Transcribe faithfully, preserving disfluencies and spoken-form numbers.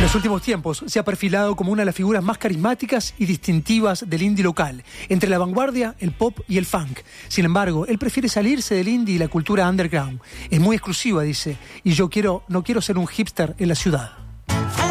los últimos tiempos se ha perfilado como una de las figuras más carismáticas y distintivas del indie local, entre la vanguardia, el pop y el funk. Sin embargo, él prefiere salirse del indie y la cultura underground. Es muy exclusiva, dice, y yo quiero, no quiero ser un hipster en la ciudad.